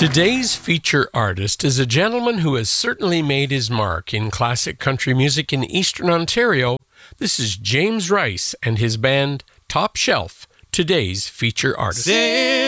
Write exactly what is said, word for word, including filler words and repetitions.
Today's feature artist is a gentleman who has certainly made his mark in classic country music in Eastern Ontario. This is James Rice and his band Top Shelf, today's feature artist. Say